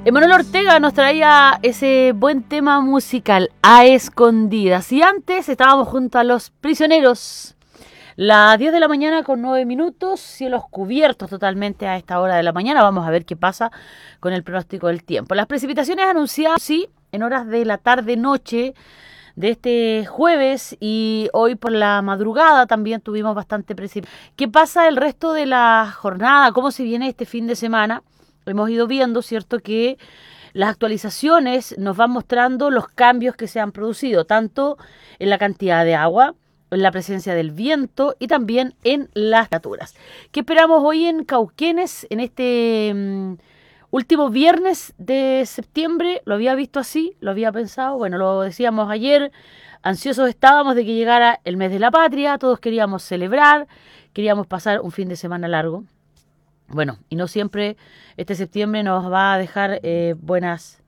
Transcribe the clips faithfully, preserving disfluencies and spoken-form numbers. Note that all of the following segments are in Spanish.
Emanuel Ortega nos traía ese buen tema musical, A Escondidas. Y antes estábamos junto a Los Prisioneros. Las diez de la mañana con nueve minutos, cielos cubiertos totalmente a esta hora de la mañana. Vamos a ver qué pasa con el pronóstico del tiempo. Las precipitaciones anunciadas, sí, en horas de la tarde-noche de este jueves, y hoy por la madrugada también tuvimos bastante precipitación. ¿Qué pasa el resto de la jornada? ¿Cómo se viene este fin de semana? Hemos ido viendo, ¿cierto?, que las actualizaciones nos van mostrando los cambios que se han producido, tanto en la cantidad de agua, en la presencia del viento y también en las temperaturas. ¿Qué esperamos hoy en Cauquenes, en este um, último viernes de septiembre? Lo había visto así, lo había pensado, bueno, lo decíamos ayer, ansiosos estábamos de que llegara el mes de la patria, todos queríamos celebrar, queríamos pasar un fin de semana largo. Bueno, y no siempre este septiembre nos va a dejar eh, buenas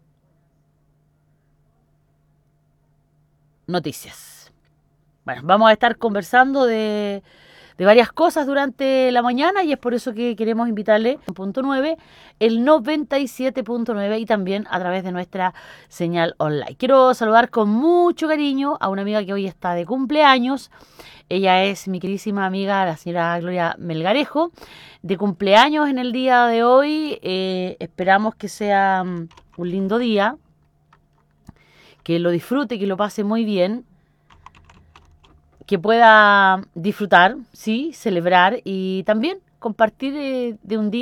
noticias. Bueno, vamos a estar conversando de, de varias cosas durante la mañana, y es por eso que queremos invitarle en punto nueve, el noventa y siete punto nueve, y también a través de nuestra señal online. Quiero saludar con mucho cariño a una amiga que hoy está de cumpleaños. Ella es mi queridísima amiga, la señora Gloria Melgarejo, de cumpleaños en el día de hoy. Eh, esperamos que sea um, un lindo día, que lo disfrute, que lo pase muy bien, que pueda disfrutar, sí, celebrar y también compartir eh, de un día